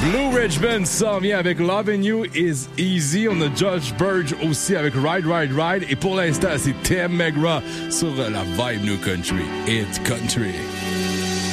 Blue Ridge Band s'en vient avec Loving You Is Easy. On a Judge Burge aussi avec Ride, Ride, Ride. Et pour l'instant, c'est Tim McGraw sur la Vibe New Country. It's Country.